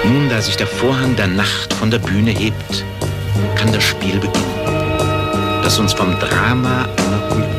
Nun, da sich der Vorhang der Nacht von der Bühne hebt, kann das Spiel beginnen, das uns vom Drama einer